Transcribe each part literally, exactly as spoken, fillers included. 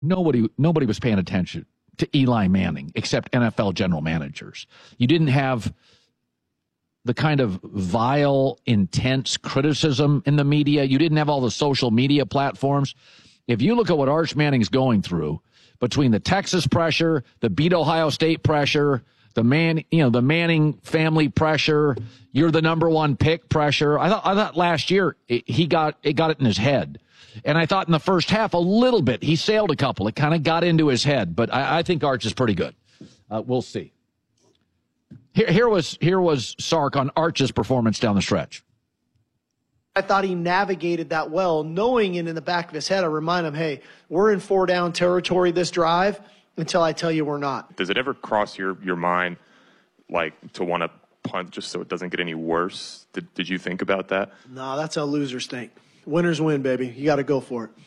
nobody nobody was paying attention to Eli Manning except N F L general managers. You didn't have the kind of vile, intense criticism in the media. You didn't have all the social media platforms. If you look at what Arch Manning's going through between the Texas pressure, the beat Ohio State pressure, the man, you know, the Manning family pressure, you're the number one pick pressure. I thought, I thought last year it, he got, it got it in his head. And I thought in the first half a little bit, he sailed a couple. It kind of got into his head, but I, I think Arch is pretty good. Uh, we'll see. Here, here was here was Sark on Arch's performance down the stretch. I thought he navigated that well, knowing in, in the back of his head, I remind him, hey, we're in four down territory this drive until I tell you we're not. Does it ever cross your, your mind, like, to want to punt just so it doesn't get any worse? Did, did you think about that? No, that's how losers think. Winners win, baby. You got to go for it.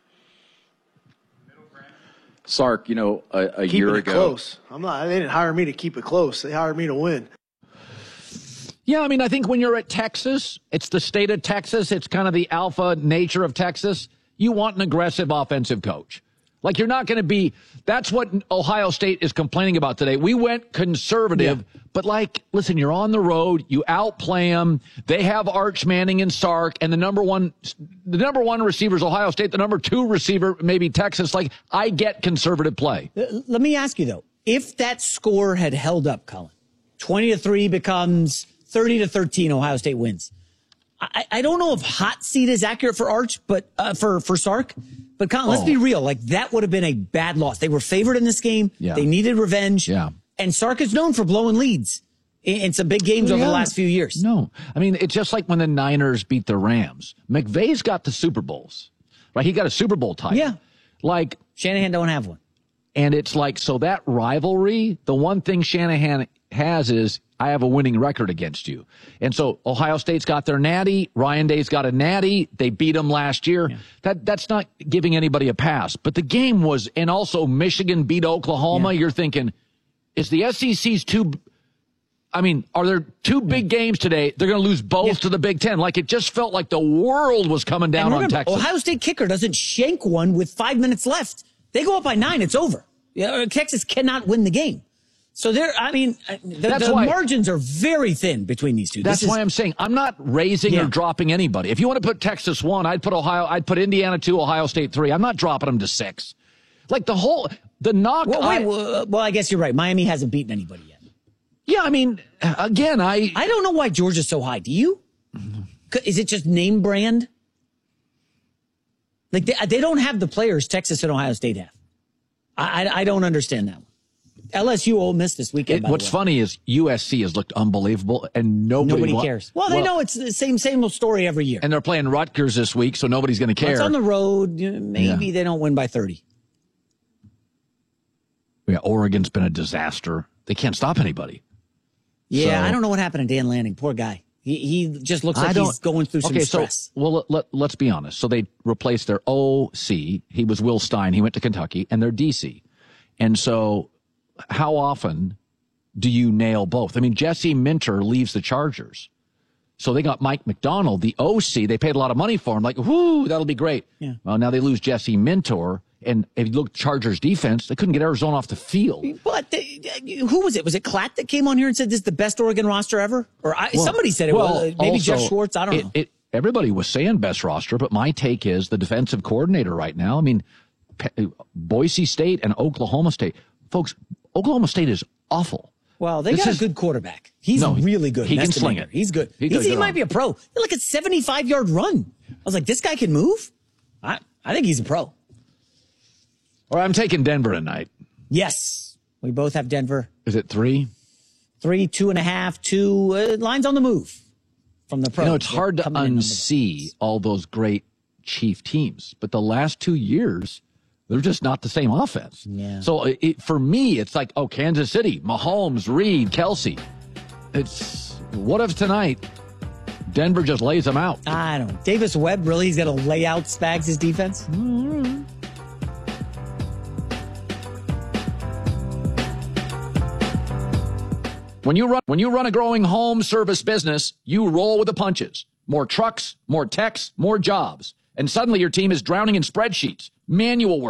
Sark, you know, a, a Keeping year it ago. Close. I'm not. They didn't hire me to keep it close. They hired me to win. Yeah, I mean, I think when you're at Texas, it's the state of Texas. It's kind of the alpha nature of Texas. You want an aggressive offensive coach. Like, you're not going to be – that's what Ohio State is complaining about today. We went conservative, yeah. But, like, listen, you're on the road. You outplay them. They have Arch Manning and Sark, and the number one the number one receiver is Ohio State. The number two receiver, maybe Texas. Like, I get conservative play. Let me ask you, though. If that score had held up, Colin, twenty to three becomes thirty to thirteen, Ohio State wins. I, I don't know if hot seat is accurate for Arch, but uh, for, for Sark. But, Colin, let's oh. be real. Like, that would have been a bad loss. They were favored in this game. Yeah. They needed revenge. Yeah. And Sark is known for blowing leads in, in some big games well, over yeah. the last few years. No. I mean, it's just like when the Niners beat the Rams. McVay's got the Super Bowls. Right? He got a Super Bowl title. Yeah. Like, Shanahan don't have one. And it's like, so that rivalry, the one thing Shanahan has is, I have a winning record against you. And so Ohio State's got their natty. Ryan Day's got a natty. They beat them last year. Yeah. That That's not giving anybody a pass. But the game was, and also Michigan beat Oklahoma. Yeah. You're thinking, is the S E C's two, I mean, are there two big games today? They're going to lose both yeah. to the Big Ten. Like, it just felt like the world was coming down remember, on Texas. Ohio State kicker doesn't shank one with five minutes left. They go up by nine. It's over. Yeah, Texas cannot win the game. So there, I mean, the, the why, margins are very thin between these two. That's this why is, I'm saying I'm not raising yeah. or dropping anybody. If you want to put Texas one, I'd put Ohio, I'd put Indiana two, Ohio State three. I'm not dropping them to six. Like the whole, the knock. Well, wait, I, well, well, I guess you're right. Miami hasn't beaten anybody yet. Yeah, I mean, again, I. I don't know why Georgia's so high. Do you? Is it just name brand? Like they, they don't have the players Texas and Ohio State have. I, I, I don't understand that one. L S U Ole Miss this weekend. It, what's funny is U S C has looked unbelievable, and nobody, nobody wa- cares. Well, they well, know it's the same same old story every year. And they're playing Rutgers this week, so nobody's going to care. Well, it's on the road. Maybe yeah. they don't win by thirty. Yeah, Oregon's been a disaster. They can't stop anybody. Yeah, so, I don't know what happened to Dan Lanning. Poor guy. He he just looks like he's going through some okay, stress. So, well, let, let, let's be honest. So they replaced their O C. He was Will Stein. He went to Kentucky, and their D C. And so how often do you nail both? I mean, Jesse Minter leaves the Chargers. So they got Mike McDonald, the O C. They paid a lot of money for him. Like, whoo, that'll be great. Yeah. Well, now they lose Jesse Minter. And if you look at Chargers defense, they couldn't get Arizona off the field. But they, who was it? Was it Klatt that came on here and said this is the best Oregon roster ever? Or I, well, somebody said it well, was. Maybe also, Jeff Schwartz. I don't it, know. It, everybody was saying best roster, but my take is the defensive coordinator right now. I mean, Boise State and Oklahoma State. Folks, Oklahoma State is awful. Well, they this got is, a good quarterback. He's no, really good. He can sling it. He's good. He, he's, he might be a pro. Look at seventy-five-yard run. I was like, this guy can move? I, I think he's a pro. Or I'm taking Denver tonight. Yes. We both have Denver. Is it three? Three, two and a half, two. Uh, lines on the move from the pro. You know, it's hard to unsee all those great Chief teams. But the last two years, they're just not the same offense. Yeah. So it, for me, it's like, oh, Kansas City, Mahomes, Reed, Kelsey. It's, what if tonight Denver just lays them out? I don't know. Davis Webb, really? He's going to lay out Spags' defense? Mm-hmm. When you run when you run a growing home service business, you roll with the punches. More trucks, more techs, more jobs. And suddenly your team is drowning in spreadsheets, manual work,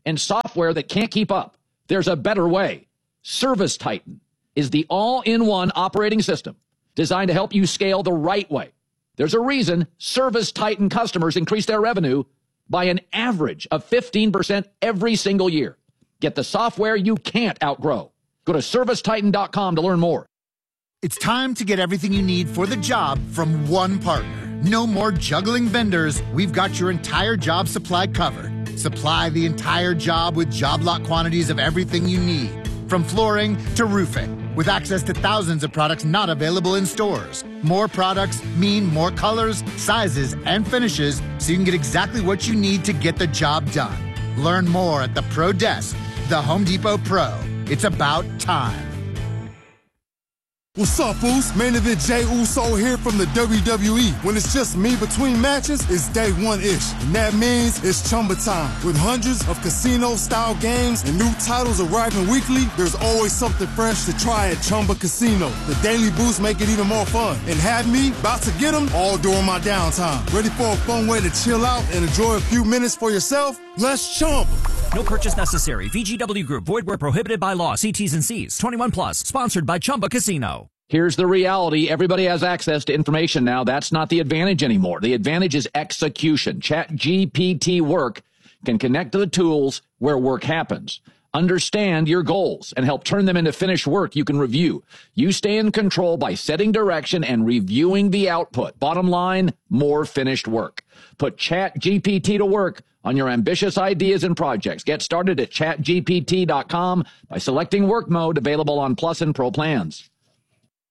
and software that can't keep up. There's a better way. ServiceTitan is the all-in-one operating system designed to help you scale the right way. There's a reason ServiceTitan customers increase their revenue by an average of fifteen percent every single year. Get the software you can't outgrow. Go to service titan dot com to learn more. It's time to get everything you need for the job from one partner. No more juggling vendors. We've got your entire job supply covered. Supply the entire job with job lot quantities of everything you need, from flooring to roofing, with access to thousands of products not available in stores. More products mean more colors, sizes, and finishes, so you can get exactly what you need to get the job done. Learn more at the Pro Desk, the Home Depot Pro. It's about time. What's up, Uso? Main event Jey Uso here from the W W E. When it's just me between matches, it's day one-ish. And that means it's Chumba time. With hundreds of casino-style games and new titles arriving weekly, there's always something fresh to try at Chumba Casino. The daily boosts make it even more fun. And have me about to get them all during my downtime. Ready for a fun way to chill out and enjoy a few minutes for yourself? Let's Chumba. No purchase necessary. V G W Group. Void where prohibited by law. See T's and C's. twenty-one plus. Sponsored by Chumba Casino. Here's the reality. Everybody has access to information now. That's not the advantage anymore. The advantage is execution. ChatGPT Work can connect to the tools where work happens. Understand your goals and help turn them into finished work you can review. You stay in control by setting direction and reviewing the output. Bottom line, more finished work. Put ChatGPT to work on your ambitious ideas and projects. Get started at chat G P T dot com by selecting work mode, available on Plus and Pro plans.